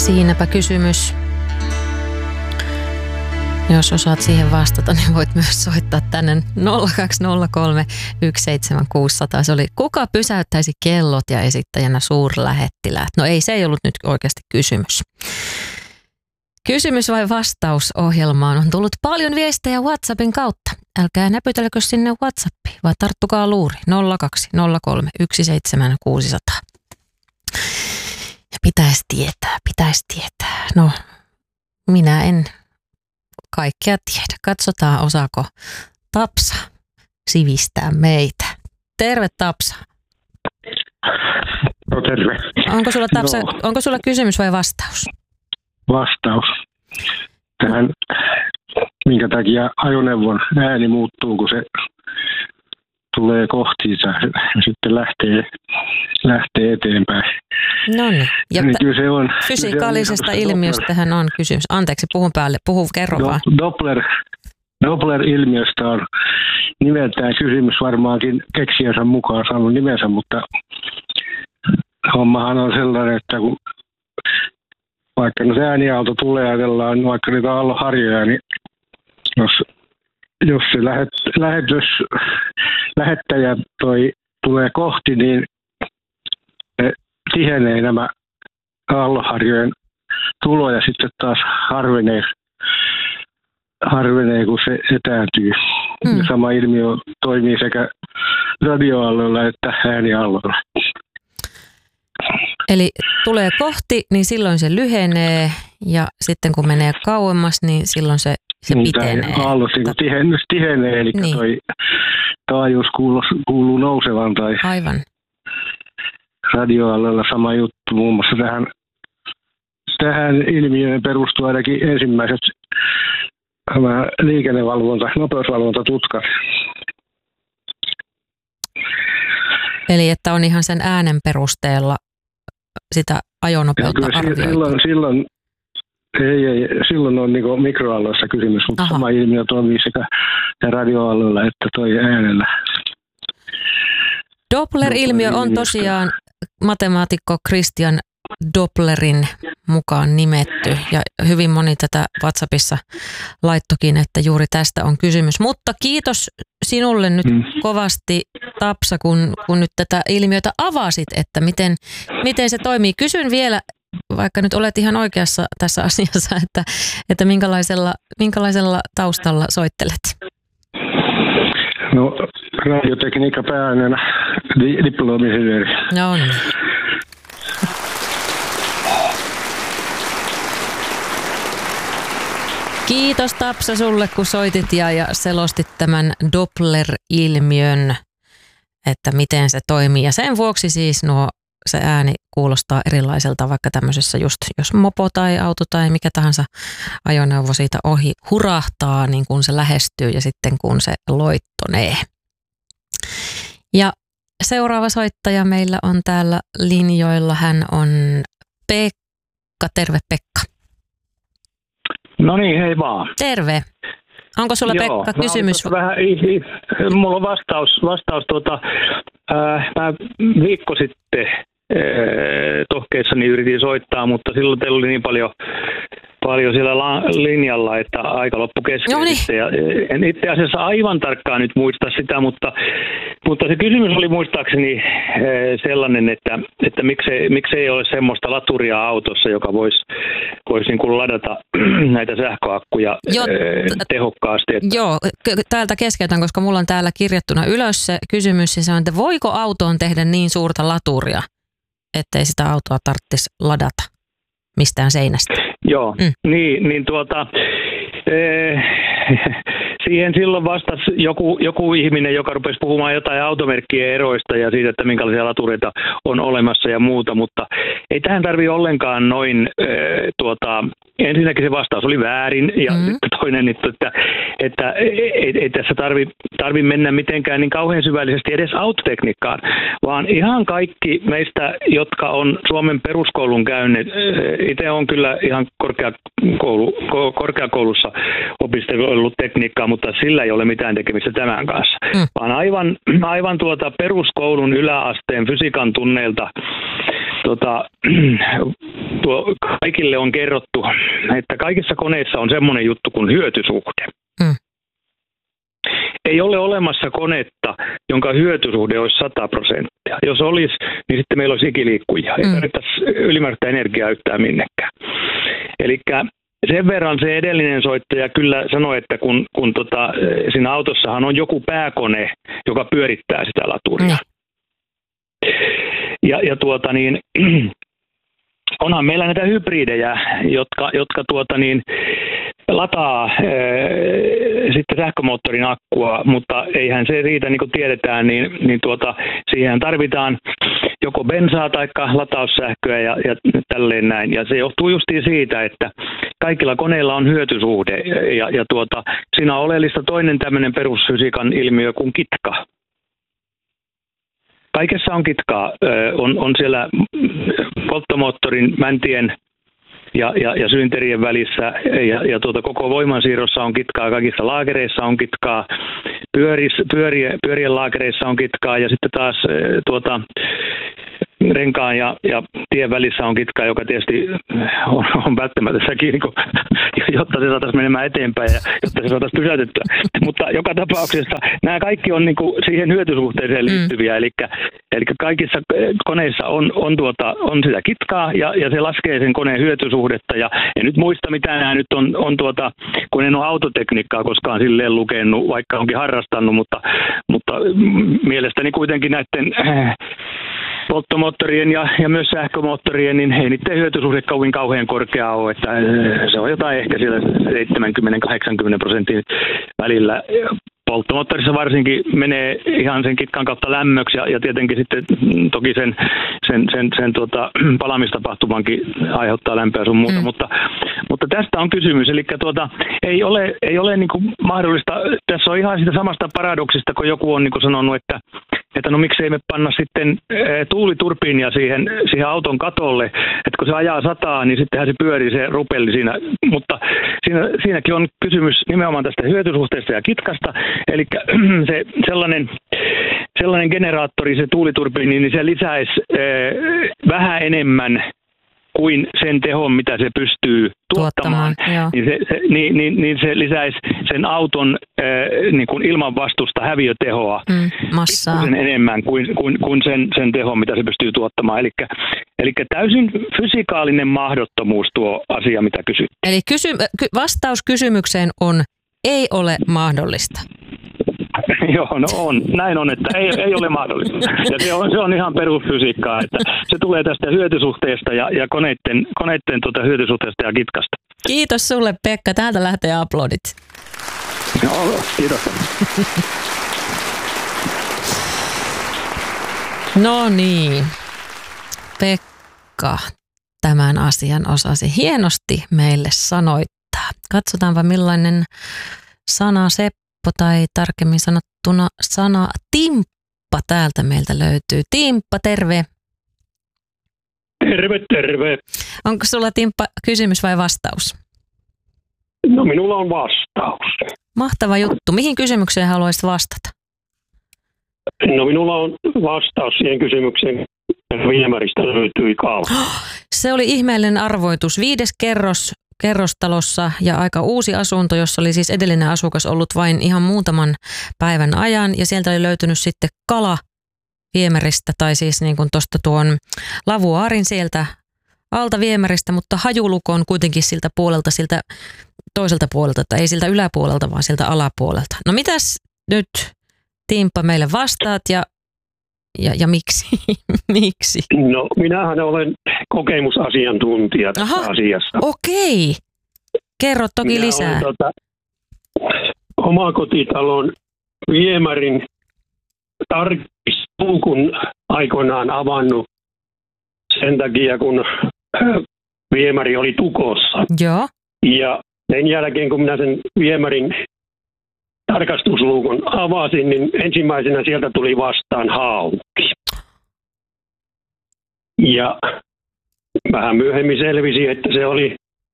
Siinäpä kysymys. Jos osaat siihen vastata, niin voit myös soittaa tänne 0203 17600. Se oli kuka pysäyttäisi kellot ja esittäjänä suurlähettiläät. No ei, se ei ollut nyt oikeasti kysymys. Kysymys vai vastaus ohjelmaan on tullut paljon viestejä WhatsAppin kautta. Älkää näpytelkö sinne WhatsAppiin, vaan tarttukaa luuri 0203 17600. Ja pitäisi tietää. No, minä en kaikkea tiedä. Katsotaan, osaako Tapsa sivistää meitä. Terve Tapsa. No terve. Onko sulla, Tapsa, onko sulla kysymys vai vastaus? Vastaus. Tähän, minkä takia ajoneuvon ääni muuttuu, kun se tulee kohtiinsa ja sitten lähtee eteenpäin. No niin. Ja niin kyllä se on, fysikaalisesta ilmiöstähän on kysymys. Anteeksi, puhun päälle. Kerro vaan. Doppler-ilmiöstä on nimeltään kysymys, varmaankin keksijänsä mukaan saanut nimensä, mutta hommahan on sellainen, että kun vaikka se ääniaalto tulee, ajatellaan vaikka niitä aallonharjoja, niin jos se lähettäjä tulee kohti, niin ne tihenee nämä aallonharjojen tulo ja sitten taas harvenee kun se etääntyy. Ja sama ilmiö toimii sekä radioaalloilla että ääniaalloilla. Eli tulee kohti, niin silloin se lyhenee ja sitten kun menee kauemmas, niin silloin se pitenee. Aallot tihenee, eli niin. Toi taajuus kuuluu nousevan tai aivan. Radioaalloilla sama juttu. Muun muassa tähän ilmiöön perustuu ainakin ensimmäiset nopeusvalvontatutkat. Eli että on ihan sen äänen perusteella sitä ajonopeutta arvioitu. Silloin on niin mikroaalloissa kysymys, mutta sama ilmiö toimii sekä radioaalloilla että toi äänellä. Doppler-ilmiö on tosiaan matemaatikko Christian Dopplerin mukaan nimetty ja hyvin moni tätä WhatsAppissa laittokin, että juuri tästä on kysymys. Mutta kiitos sinulle nyt kovasti Tapsa, kun nyt tätä ilmiötä avasit, että miten se toimii. Kysyn vielä, vaikka nyt olet ihan oikeassa tässä asiassa, että minkälaisella taustalla soittelet? No, radiotekniikka pääaineena diplomi-insinööri. No niin. Kiitos Tapsa sulle, kun soitit ja selostit tämän Doppler-ilmiön, että miten se toimii. Ja sen vuoksi siis se ääni kuulostaa erilaiselta vaikka tämmöisessä just, jos mopo tai auto tai mikä tahansa ajoneuvo siitä ohi hurahtaa, niin kun se lähestyy ja sitten kun se loittonee. Ja seuraava soittaja meillä on täällä linjoilla. Hän on Pekka. Terve Pekka. No niin, hei vaan. Terve. Onko sulla Pekka kysymys? Mulla on vastaus. Mä viikko sitten tohkeissani yritin soittaa, mutta silloin teillä oli niin paljon siellä linjalla, että aika loppu kesken. Ja en itse asiassa aivan tarkkaan nyt muista sitä, mutta se kysymys oli muistaakseni sellainen, että miksei ole semmoista laturia autossa, joka voisi niin kuin ladata näitä sähköakkuja tehokkaasti. Joo, täältä keskeytän, koska mulla on täällä kirjattuna ylös se kysymys, ja se on, että voiko autoon tehdä niin suurta laturia, ettei sitä autoa tarvitsisi ladata mistään seinästä? Joo, siihen silloin vastasi joku ihminen, joka rupesi puhumaan jotain automerkkien eroista ja siitä, että minkälaisia latureita on olemassa ja muuta, mutta ei tähän tarvitse ollenkaan noin, ensinnäkin se vastaus oli väärin ja toinen, että ei tässä tarvi mennä mitenkään niin kauhean syvällisesti edes autotekniikkaan, vaan ihan kaikki meistä, jotka on Suomen peruskoulun käyneet, itse on kyllä ihan korkeakoulussa opiskellut tekniikkaa, mutta sillä ei ole mitään tekemistä tämän kanssa, vaan aivan peruskoulun yläasteen fysiikan tunneilta kaikille on kerrottu, että kaikissa koneissa on semmoinen juttu kuin hyötysuhde. Ei ole olemassa konetta, jonka hyötysuhde olisi 100%. Jos olisi, niin sitten meillä olisi ikiliikkujia. Ei tarvittaisi ylimääräistä energiaa yhtään minnekään. Eli sen verran se edellinen soittaja kyllä sanoi, että kun siinä autossahan on joku pääkone, joka pyörittää sitä laturia. Onhan meillä näitä hybridejä, jotka lataa sitten sähkömoottorin akkua, mutta eihän se riitä, niin kuin tiedetään, siihen tarvitaan joko bensaa tai lataussähköä ja tälleen näin. Ja se johtuu justiin siitä, että kaikilla koneilla on hyötysuhde ja siinä on oleellista toinen tämmöinen perusfysiikan ilmiö kuin kitka. Kaikessa on kitkaa. On siellä polttomoottorin mäntien ja sylinterien välissä ja koko voimansiirrossa on kitkaa, kaikissa laakereissa on kitkaa, pyörien laakereissa on kitkaa ja sitten taas renkaan ja tien välissä on kitkaa, joka tietysti on välttämätöntäkin, jotta se saataisiin menemään eteenpäin ja jotta se saataisiin pysäytettyä. Mutta joka tapauksessa nämä kaikki on siihen hyötysuhteeseen liittyviä, eli kaikissa koneissa on sitä kitkaa ja se laskee sen koneen hyötysuhdetta. Ja en nyt muista, mitä nämä nyt on kun en ole autotekniikkaa koskaan silleen lukenut, vaikka onkin harrastanut, mutta mielestäni kuitenkin näiden polttomoottorien ja myös sähkömoottorien, niin ei niiden hyötysuhde kauhean korkea ole, että se on jotain ehkä siellä 70-80% välillä. Polttomoottorissa varsinkin menee ihan sen kitkan kautta lämmöksi ja tietenkin sitten toki sen palamistapahtumankin aiheuttaa lämpöä sun muuta, mutta tästä on kysymys, eli ei ole niin kuin mahdollista, tässä on ihan sitä samasta paradoksista, kun joku on niin kuin sanonut, että no miksei me panna sitten tuuliturbiinia siihen auton katolle, että kun se ajaa 100, niin sittenhän se pyörii se rupelli siinä, mutta siinäkin on kysymys nimenomaan tästä hyötysuhteesta ja kitkasta, eli se sellainen generaattori, se tuuliturbiini, niin se lisäisi vähän enemmän kuin sen tehon, mitä se pystyy tuottamaan. Niin se lisäisi sen auton niin kuin ilman vastusta häviötehoa massaa enemmän kuin sen tehon, mitä se pystyy tuottamaan. Eli täysin fysikaalinen mahdottomuus tuo asia, mitä kysyt. Eli vastaus kysymykseen on, ei ole mahdollista. Joo, no on. Näin on, että ei ole mahdollista. Ja se on ihan perusfysiikkaa, että se tulee tästä hyötysuhteesta ja koneiden hyötysuhteesta ja kitkasta. Kiitos sulle, Pekka. Täältä lähtee aplodit. Joo, kiitos. No niin, Pekka tämän asian osasi hienosti meille sanoittaa. Katsotaanpa millainen sana Seppo tai tarkemmin sanottuna sana Timppa täältä meiltä löytyy. Timppa, terve. Terve. Onko sulla, Timppa, kysymys vai vastaus? No minulla on vastaus. Mahtava juttu. Mihin kysymykseen haluaisit vastata? No minulla on vastaus siihen kysymykseen, viemäristä löytyi kauan. Se oli ihmeellinen arvoitus. 5. kerrostalossa ja aika uusi asunto, jossa oli siis edellinen asukas ollut vain ihan muutaman päivän ajan ja sieltä oli löytynyt sitten kala viemäristä tai siis niin kuin tuosta tuon lavuaarin sieltä alta viemäristä, mutta hajuluko on kuitenkin siltä toiselta puolelta, että ei siltä yläpuolelta vaan siltä alapuolelta. No mitäs nyt, Timppa, meille vastaat ja miksi? Miksi? No minähän olen kokemusasiantuntija tässä asiassa. Okei. Kerro toki lisää. Omakotitalon viemärin tarkistukun aikoinaan avannut sen takia, kun viemäri oli tukossa. Joo. Ja sen jälkeen, kun minä sen viemärin tarkastusluukun avasin, niin ensimmäisenä sieltä tuli vastaan haukki. Ja vähän myöhemmin selvisi, että se oli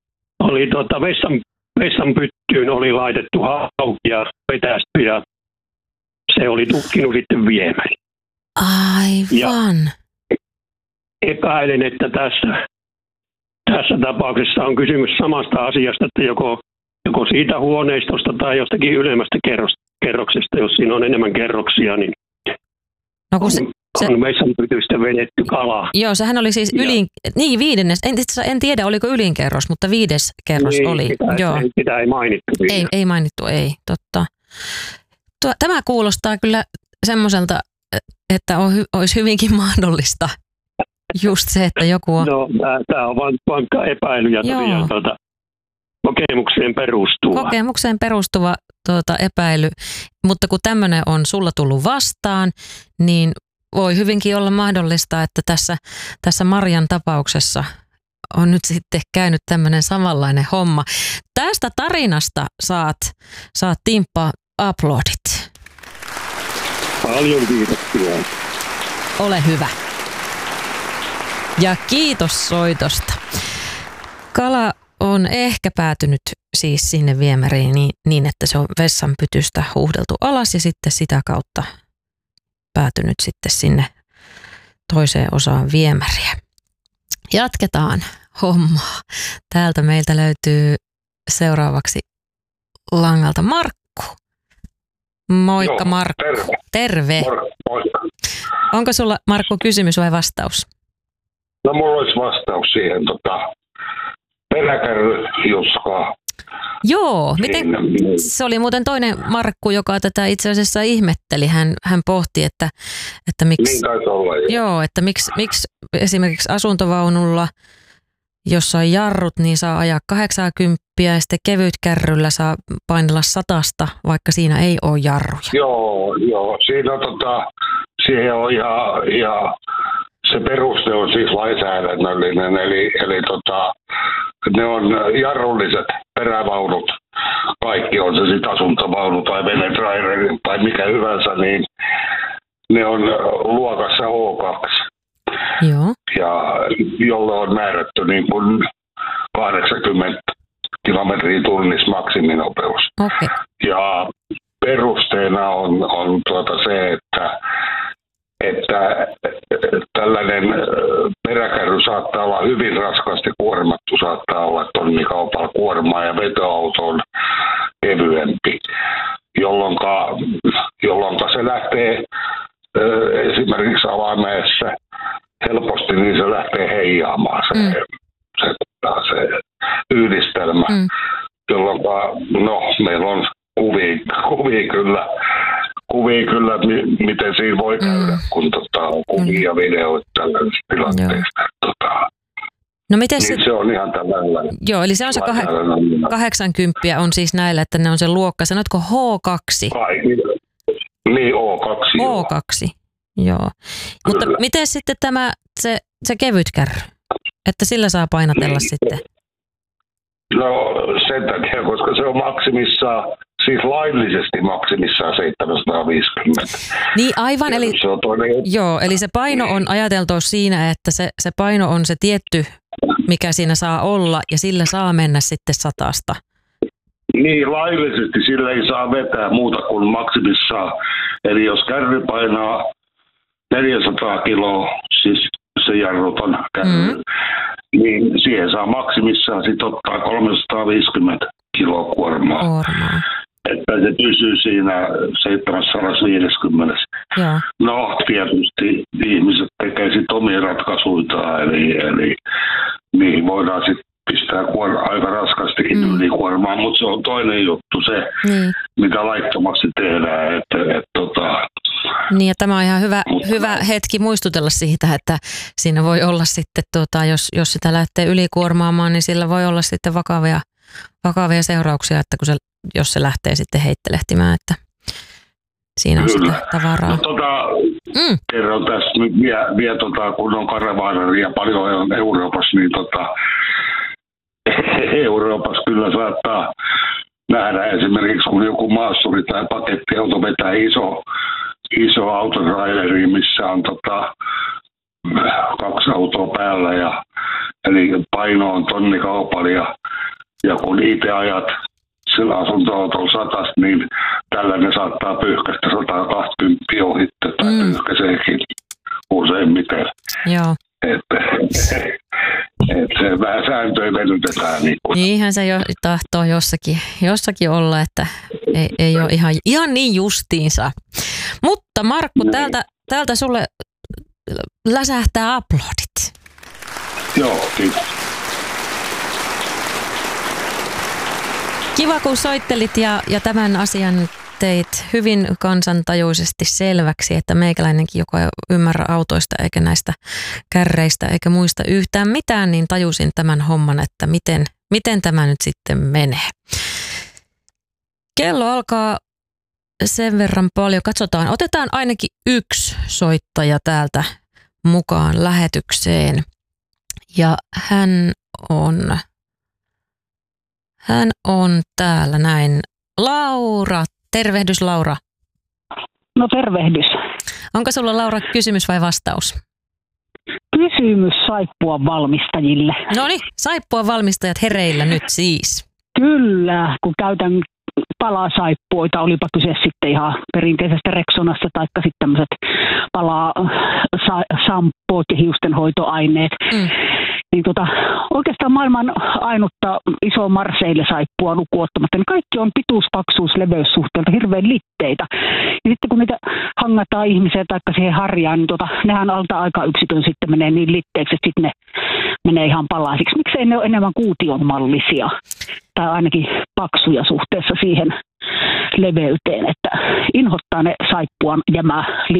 vessan pyttyyn oli laitettu haukki ja vetästy ja se oli tukkinut sitten viemäri. Aivan. Ja epäilen, että tässä tässä tapauksessa on kysymys samasta asiasta, että joko siitä huoneistosta tai jostakin ylemmästä kerroksesta, jos siinä on enemmän kerroksia, niin no, on vessanpytystä vedetty kalaa. Joo, sehän oli siis viidennes. En tiedä, oliko ylinkerros, mutta 5. kerros niin, oli. Sitä ei mainittu. Ei mainittu, ei, totta. Tämä kuulostaa kyllä semmoiselta, että olisi hyvinkin mahdollista just se, että joku on... No, tämä on vankka epäily ja tosiaan kokemukseen perustuva epäily, mutta kun tämmöinen on sulla tullut vastaan, niin voi hyvinkin olla mahdollista, että tässä Marjan tapauksessa on nyt sitten käynyt tämmöinen samanlainen homma. Tästä tarinasta saat Timppa aplodit. Paljon kiitoksia. Ole hyvä. Ja kiitos soitosta. Kala on ehkä päätynyt siis sinne viemäriin niin, että se on vessanpytystä huuhdeltu alas ja sitten sitä kautta päätynyt sitten sinne toiseen osaan viemäriä. Jatketaan hommaa. Täältä meiltä löytyy seuraavaksi langalta Markku. Moikka. Joo, Markku. Terve. Moikka. Onko sulla, Markku, kysymys vai vastaus? No mulla olisi vastaus siihen peräkärryjuskaa. Joo, miten, se oli muuten toinen Markku, joka tätä itse asiassa ihmetteli. Hän pohti, että miksi, niin taisi olla, joo, että miksi esimerkiksi asuntovaunulla, jossa on jarrut, niin saa ajaa 80 ja sitten kevytkärryllä saa painella 100, vaikka siinä ei ole jarruja. Joo, siinä siihen on ihan se peruste on siis lainsäädännöllinen, eli ne on jarrulliset perävaunut, kaikki on se sitten asuntovaunu tai venetraileri tai mikä hyvänsä, niin ne on luokassa H2. Joo. Ja jolle on määrätty niin kuin 80 kilometriä tunnissa maksiminopeus. Okay. Ja perusteena on se, että tällainen peräkärry saattaa olla hyvin raskaasti kuormattu, saattaa olla tonnikaupalla kuormaa ja vetoauto on kevyempi, jolloin se lähtee esimerkiksi alamäessä helposti, niin se lähtee heijaamaan se yhdistelmä, jolloin meillä on kuvia kyllä, miten siinä voi käydä, kun kuvia ja videoita tällaisesta tilanteesta. No miten niin se on ihan tällainen. Joo, eli se on se 80 on siis näillä, että ne on se luokka. Sanotko H2? Niin, O2. O2, joo. Mutta miten sitten se kevytkärry? Että sillä saa painatella sitten? No sen takia, koska se on maksimissaan, siis laillisesti maksimissaan 750. Niin aivan, eli, eli se paino on ajateltu siinä, että se paino on se tietty, mikä siinä saa olla, ja sillä saa mennä sitten 100. Niin, laillisesti sillä ei saa vetää muuta kuin maksimissaan. Eli jos kärry painaa 400 kiloa, siis se jarruton kärry, niin siihen saa maksimissaan sitten ottaa 350 kiloa kuormaa. Että se pysyy siinä 750. Joo. No, tietysti ihmiset tekee sitten omia ratkaisuitaan, eli niihin voidaan sitten pistää aika raskastikin ylikuormaa, mutta se on toinen juttu se, mitä laittomasti tehdään. Niin, ja tämä on ihan hyvä hetki muistutella siitä, että siinä voi olla sitten, jos sitä lähtee ylikuormaamaan, niin sillä voi olla sitten vakavia seurauksia, että jos se lähtee sitten heittelehtimään, että siinä on sitä tavaraa. Kerron tässä nyt vielä kun on karavaanaria paljon on Euroopassa, niin Euroopassa kyllä saattaa nähdä esimerkiksi, kun joku maassuri tai pakettiauto vetää iso autotraileri, missä on 2 autoa päällä, eli paino on tonnikaupalla, ja kun itse ajat sillä asuntoautolla 100, niin tällainen saattaa pyyhkäistä 120 ohitte tai pyyhkäiseekin useimmiten. Joo. Että se vähän sääntöjä venytetään. Niinhän se jo tahtoo jossakin olla, että ei ole ihan niin justiinsa. Mutta Markku, täältä sulle läsähtää aplodit. Joo, kiitos. Kiva, kun soittelit ja tämän asian teit hyvin kansantajuisesti selväksi, että meikäläinenkin, joka ei ymmärrä autoista eikä näistä kärreistä eikä muista yhtään mitään, niin tajusin tämän homman, että miten tämä nyt sitten menee. Kello alkaa sen verran paljon. Katsotaan, otetaan ainakin yksi soittaja täältä mukaan lähetykseen. Ja hän on täällä näin. Laura, tervehdys Laura. No tervehdys. Onko sulla Laura kysymys vai vastaus? Kysymys saippuan valmistajille. Noniin, saippuan valmistajat hereillä nyt siis. Kyllä, kun käytän palasaippuoita, olipa kyse sitten ihan perinteisestä Rexonasta tai sitten tämmöiset palasampoot ja hiustenhoitoaineet. Niin oikeastaan maailman ainutta iso Marseille-saippua lukuun ottamatta, niin kaikki on pituus, paksuus, leveyssuhteelta hirveän litteitä. Ja sitten kun niitä hangataan ihmiseen tai siihen harjaan, niin nehän alta aika yksikön sitten menee niin litteeksi, että sitten ne menee ihan palasiksi. Miksei ne ole enemmän kuutionmallisia tai ainakin paksuja suhteessa siihen leveyteen, että inhottaa ne saippuan jämä